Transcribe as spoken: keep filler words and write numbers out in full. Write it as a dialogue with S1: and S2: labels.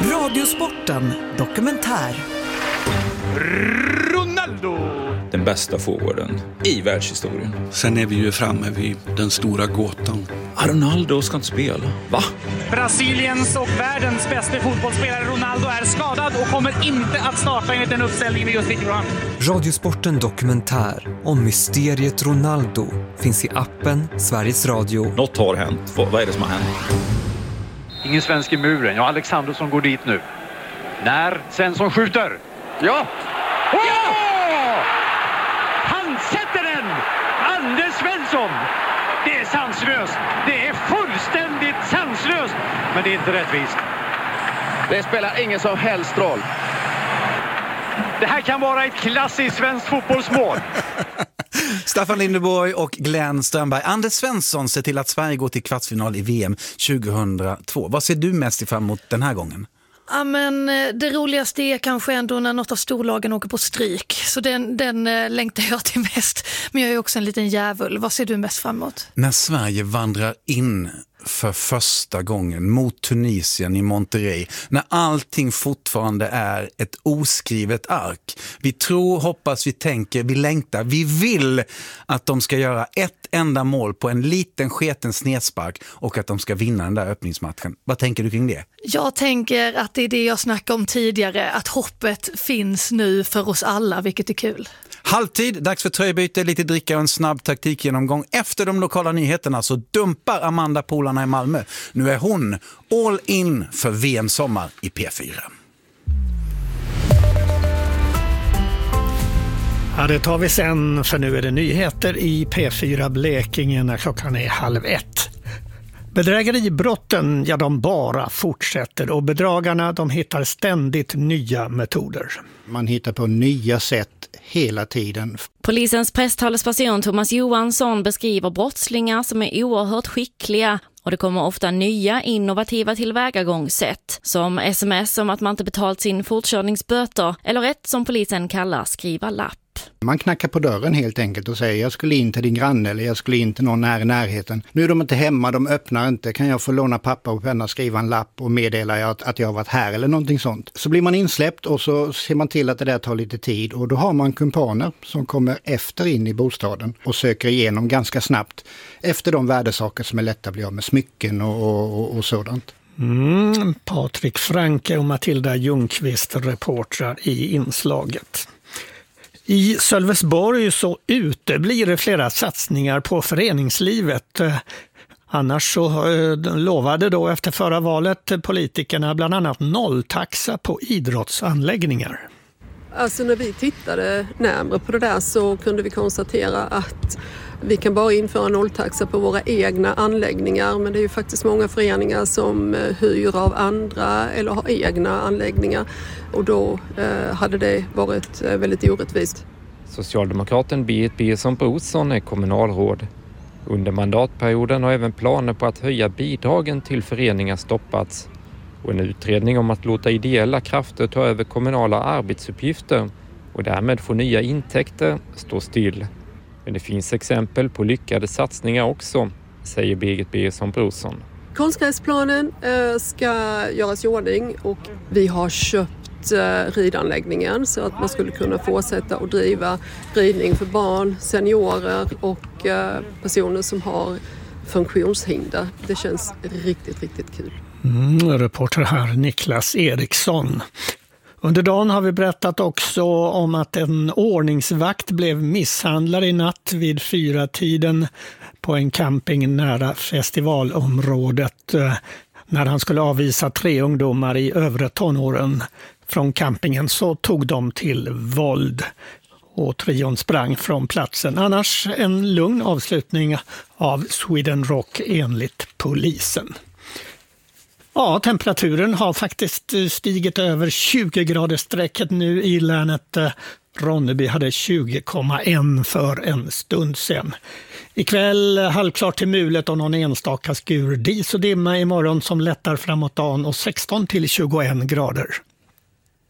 S1: Radiosporten dokumentär.
S2: Ronaldo!
S3: Den bästa forwarden i världshistorien.
S4: Sen är vi ju framme vid den stora gåtan.
S3: Ah, Ronaldo ska inte spela. Va?
S2: Brasiliens och världens bästa fotbollsspelare Ronaldo är skadad och kommer inte att starta enligt den uppställningen vi just fick fram.
S1: Radiosporten dokumentär om mysteriet Ronaldo finns i appen Sveriges Radio.
S3: Något har hänt. Vad, vad är det som har hänt?
S5: Ingen svensk i muren. Ja, Alexandersson går dit nu. När Svensson skjuter. Ja! Ja! Han sätter den! Anders Svensson! Det är sanslöst. Det är fullständigt sanslöst. Men det är inte rättvist.
S6: Det spelar ingen som helst roll.
S5: Det här kan vara ett klassiskt svenskt fotbollsmål.
S7: Staffan Lindeborg och Glenn Strömberg. Anders Svensson ser till att Sverige går till kvartsfinal i V M tjugohundratvå. Vad ser du mest fram emot den här gången?
S8: Ja, men det roligaste är kanske ändå när något av storlagen åker på stryk. Så den, den längtar jag till mest. Men jag är också en liten djävul. Vad ser du mest fram emot?
S7: När Sverige vandrar in för första gången mot Tunisien i Monterrey, när allting fortfarande är ett oskrivet ark. Vi tror, hoppas, vi tänker, vi längtar, vi vill att de ska göra ett enda mål på en liten sketen snedspark och att de ska vinna den där öppningsmatchen. Vad tänker du kring det?
S8: Jag tänker att det är det jag snackade om tidigare, att hoppet finns nu för oss alla, vilket är kul.
S7: Halvtid, dags för tröjbyte, lite dricka och en snabb taktikgenomgång. Efter de lokala nyheterna så dumpar Amanda polarna i Malmö. Nu är hon all in för V M-sommar i P fyra.
S9: Ja, det tar vi sen, för nu är det nyheter i P fyra Blekinge när klockan är halv ett. Bedrägeribrotten, ja, de bara fortsätter och bedragarna, de hittar ständigt nya metoder.
S10: Man hittar på nya sätt hela tiden.
S11: Polisens presstalesperson Thomas Johansson beskriver brottslingar som är oerhört skickliga, och det kommer ofta nya innovativa tillvägagångssätt, som sms om att man inte betalt sin fortkörningsböter eller ett som polisen kallar skriva lapp.
S10: Man knackar på dörren helt enkelt och säger: jag skulle in till din granne eller jag skulle in till någon här i närheten. Nu är de inte hemma, de öppnar inte. Kan jag få låna papper och penna, skriva en lapp och meddela att, att jag har varit här eller någonting sånt. Så blir man insläppt och så ser man till att det där tar lite tid, och då har man kumpaner som kommer efter in i bostaden och söker igenom ganska snabbt efter de värdesaker som är lätta att bli av med, smycken och, och, och sådant.
S9: Mm, Patrik Franke och Matilda Ljungqvist, reportrar i inslaget. I Sölvesborg så uteblir det flera satsningar på föreningslivet. Annars så lovade då efter förra valet politikerna bland annat nolltaxa på idrottsanläggningar.
S12: Alltså när vi tittade närmare på det där så kunde vi konstatera att vi kan bara införa nolltaxa på våra egna anläggningar, men det är ju faktiskt många föreningar som hyr av andra eller har egna anläggningar, och då eh, hade det varit väldigt orättvist.
S13: Socialdemokraten Berit Biersson Brorsson är kommunalråd. Under mandatperioden har även planer på att höja bidragen till föreningar stoppats, och en utredning om att låta ideella krafter ta över kommunala arbetsuppgifter och därmed få nya intäkter står still. Men det finns exempel på lyckade satsningar också, säger Birgit Biersson Brorsson.
S12: Konstgräsplanen eh, ska göras i ordning, och vi har köpt eh, ridanläggningen så att man skulle kunna fortsätta att driva ridning för barn, seniorer och eh, personer som har funktionshinder. Det känns riktigt, riktigt kul.
S9: Mm, reporter här Niklas Eriksson. Under dagen har vi berättat också om att en ordningsvakt blev misshandlad i natt vid fyra tiden på en camping nära festivalområdet när han skulle avvisa tre ungdomar i övre tonåren från campingen, så tog de till våld och trion sprang från platsen. Annars en lugn avslutning av Sweden Rock enligt polisen. Ja, temperaturen har faktiskt stigit över tjugo grader strecket nu i länet. Ronneby hade tjugo komma ett för en stund sedan. Ikväll halvklart till mulet och någon enstaka skur. Dis och dimma imorgon som lättar framåt dagen och sexton till tjugoett grader.